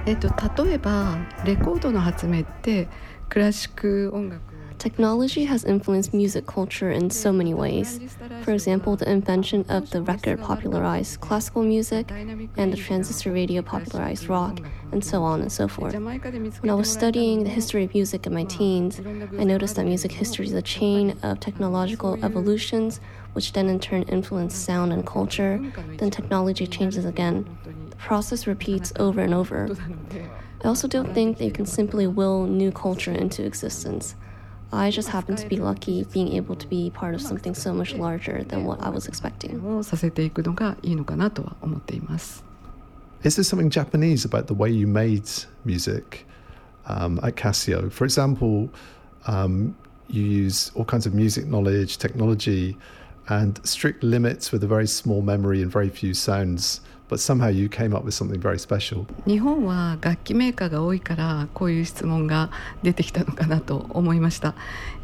例えばレコードの発明ってクラシック音楽 Technology has influenced music culture in so many ways. For example, the invention of the record popularized classical music, and the transistor radio popularized rock, and so on and so forth. When I was studying the history of music in my teens, I noticed that music history is a chain of technological evolutions, which then in turn influence sound and culture. Then technology changes again. The process repeats over and over. I also don't think that you can simply will new culture into existence. I just happen to be lucky being able to be part of something so much larger than what I was expecting. させていくのがいいのかなとは思っています。 Is there something Japanese about the way you made music at Casio? For example, you use all kinds of music knowledge, technology, and strict limits with a very small memory and very few sounds. But somehow you came up with something very special. 日本は楽器メーカーが多いからこういう質問が出てきたのかなと思いました。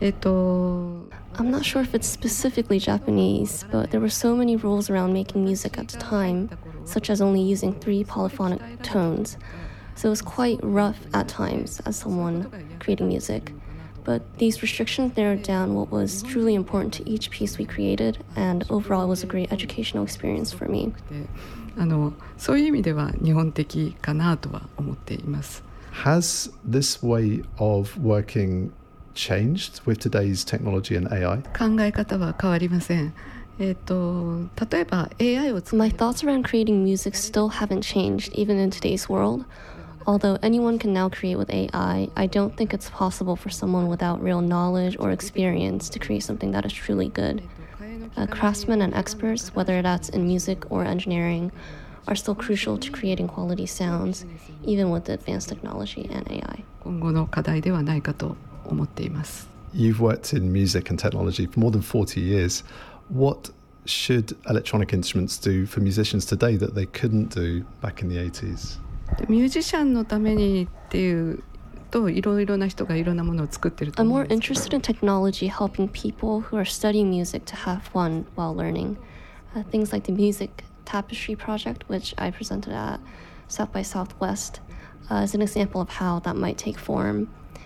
I'm not sure if it's specifically Japanese, but there were so many rules around making music at the time, such as only using 3 polyphonic tones. So it was quite rough at times as someone creating music. But these restrictions narrowed down what was truly important to each piece we created, and overall it was a great educational experience for me. そういう意味では日本的かなとは思っています。 Has this way of working changed with today's technology and AI? 考え方は変わりません。例えば AI を使う My thoughts around creating music still haven't changed even in today's world. Although anyone can now create with AI, I don't think it's possible for someone without real knowledge or experience to create something that is truly good. Craftsmen and experts, whether that's in music or engineering, are still crucial to creating quality sounds, even with the advanced technology and AI. 今後の課題ではないかと思っています。 You've worked in music and technology for more than 40 years. What should electronic instruments do for musicians today that they couldn't do back in the 80s? ミュージシャンのためにっていうといろいろな人がいろんなものを作ってると I'm 思う more んですけ interested ど in technology helping people who are studying music to have fun while learning. Things like the Music Tapestry project, which I presented at South by Southwest, is an example of how that might take form.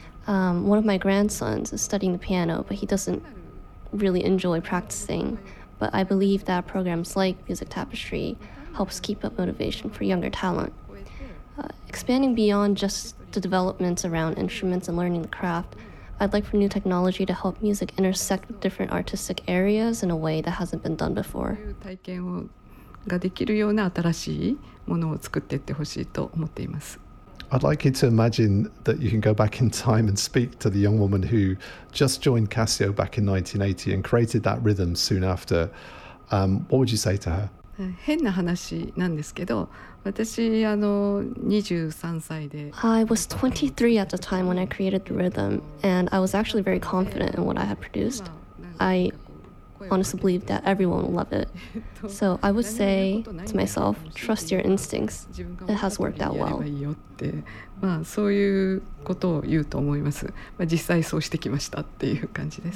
One of my grandsons is studying the piano, but he doesn't really enjoy practicing. But I believe that programs like Music Tapestry helps keep up motivation for younger talent. Expanding beyond just the developments around instruments and learning the craft, I'd like for new technology to help music intersect with different artistic areas in a way that hasn't been done before. 体験ができるような新しいものを作っていってほしいと思っています。 I'd like you to imagine that you can go back in time and speak to the young woman who just joined Casio back in 1980 and created that rhythm soon after. What would you say to her? 変な話なんですけど、私23歳で I was 23 at the time when I created the rhythm, and I was actually very confident in what I had produced. I honestly believe that everyone will love it. So I would say to myself, trust your instincts. It has worked out well. まあそういうことを言うと思います。実際そうしてきましたっていう感じです。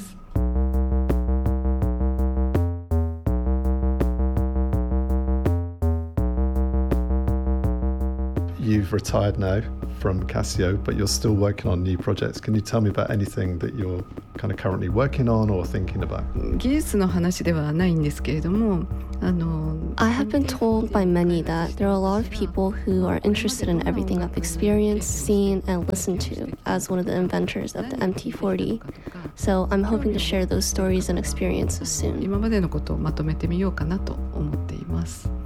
You've retired now from Casio, but you're still working on new projects. Can you tell me about anything that you're kind of currently working on or thinking about? 技術の話ではないんですけれども、 I have been told by many that there are a lot of people who are interested in everything I've experienced, seen, and listened to as one of the inventors of the MT40. So I'm hoping to share those stories and experiences soon. 今までのことをまとめてみようかなと思っています。